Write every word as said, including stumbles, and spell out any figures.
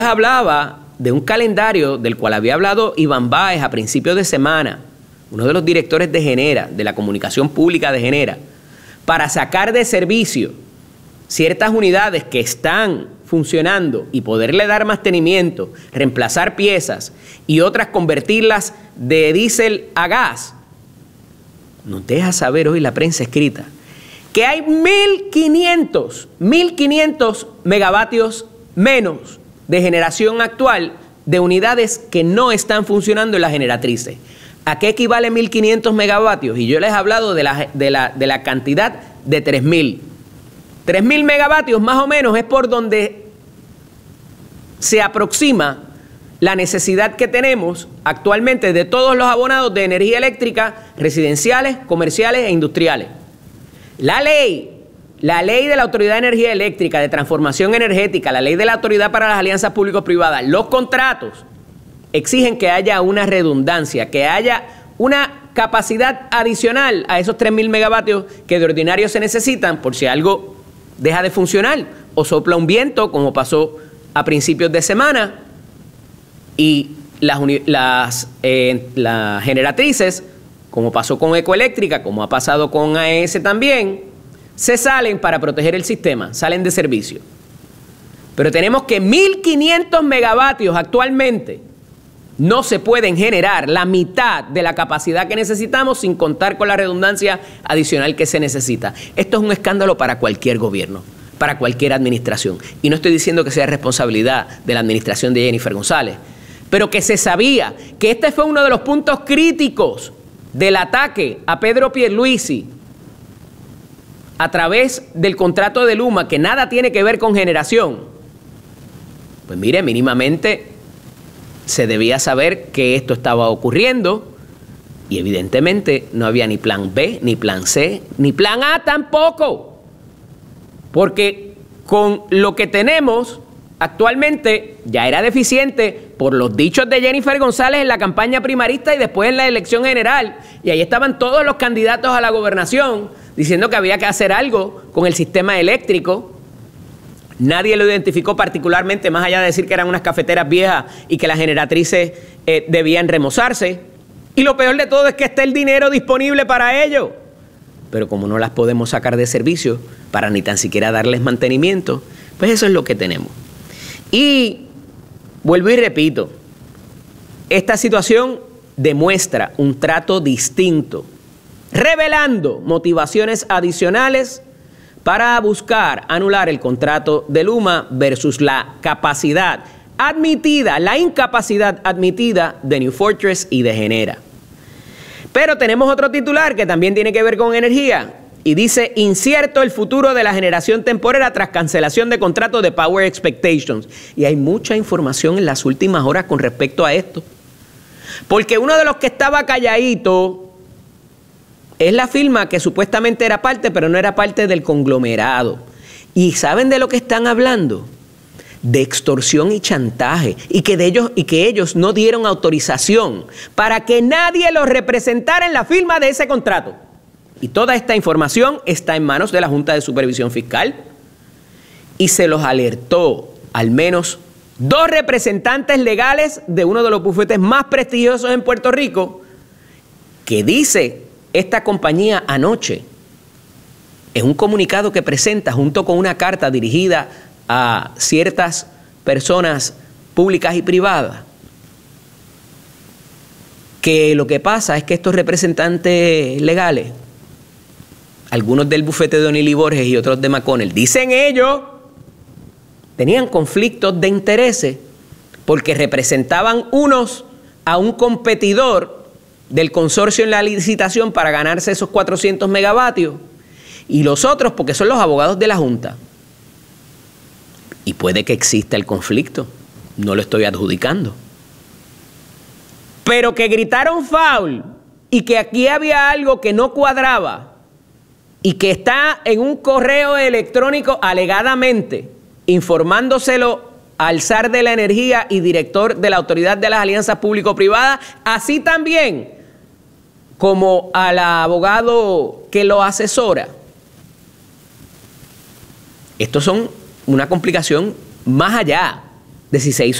hablaba de un calendario del cual había hablado Iván Báez a principios de semana, uno de los directores de Genera, de la comunicación pública de Genera, para sacar de servicio ciertas unidades que están funcionando y poderle dar mantenimiento, reemplazar piezas y otras convertirlas de diésel a gas. Nos deja saber hoy la prensa escrita que hay mil quinientos megavatios menos de generación actual de unidades que no están funcionando en las generatrices. ¿A qué equivale mil quinientos megavatios? Y yo les he hablado de la, de la, de la cantidad de tres mil. tres mil megavatios más o menos es por donde se aproxima la necesidad que tenemos actualmente de todos los abonados de energía eléctrica residenciales, comerciales e industriales. La ley, la ley de la Autoridad de Energía Eléctrica, de Transformación Energética, la ley de la Autoridad para las Alianzas Público-Privadas, los contratos exigen que haya una redundancia, que haya una capacidad adicional a esos tres mil megavatios que de ordinario se necesitan por si algo deja de funcionar o sopla un viento, como pasó a principios de semana, y las, las, eh, las generatrices, como pasó con Ecoeléctrica, como ha pasado con A E S también, se salen para proteger el sistema, salen de servicio. Pero tenemos que mil quinientos megavatios actualmente no se pueden generar la mitad de la capacidad que necesitamos sin contar con la redundancia adicional que se necesita. Esto es un escándalo para cualquier gobierno, para cualquier administración. Y no estoy diciendo que sea responsabilidad de la administración de Jennifer González, pero que se sabía que este fue uno de los puntos críticos del ataque a Pedro Pierluisi a través del contrato de Luma, que nada tiene que ver con generación. Pues mire, mínimamente se debía saber que esto estaba ocurriendo y evidentemente no había ni plan B, ni plan C, ni plan A tampoco. Porque con lo que tenemos actualmente ya era deficiente por los dichos de Jennifer González en la campaña primarista y después en la elección general. Y ahí estaban todos los candidatos a la gobernación diciendo que había que hacer algo con el sistema eléctrico. Nadie lo identificó particularmente, más allá de decir que eran unas cafeteras viejas y que las generatrices eh, debían remozarse. Y lo peor de todo es que está el dinero disponible para ello. Pero como no las podemos sacar de servicio para ni tan siquiera darles mantenimiento, pues eso es lo que tenemos. Y vuelvo y repito, esta situación demuestra un trato distinto, revelando motivaciones adicionales para buscar anular el contrato de Luma versus la capacidad admitida, la incapacidad admitida de New Fortress y de Genera. Pero tenemos otro titular que también tiene que ver con energía y dice: incierto el futuro de la generación temporera tras cancelación de contratos de Power Expectations. Y hay mucha información en las últimas horas con respecto a esto. Porque uno de los que estaba calladito es la firma que supuestamente era parte, pero no era parte del conglomerado. ¿Y saben de lo que están hablando? De extorsión y chantaje, y que, de ellos, y que ellos no dieron autorización para que nadie los representara en la firma de ese contrato. Y toda esta información está en manos de la Junta de Supervisión Fiscal y se los alertó al menos dos representantes legales de uno de los bufetes más prestigiosos en Puerto Rico, que dice esta compañía anoche en un comunicado que presenta junto con una carta dirigida a ciertas personas públicas y privadas, que lo que pasa es que estos representantes legales, algunos del bufete de O'Neill y Borges y otros de McConnell, dicen ellos, tenían conflictos de intereses porque representaban unos a un competidor del consorcio en la licitación para ganarse esos cuatrocientos megavatios y los otros porque son los abogados de la Junta. Y puede que exista el conflicto, no lo estoy adjudicando. Pero que gritaron foul y que aquí había algo que no cuadraba y que está en un correo electrónico alegadamente informándoselo al zar de la energía y director de la Autoridad de las Alianzas Público-Privadas, así también como al abogado que lo asesora. Estos son una complicación más allá de si se hizo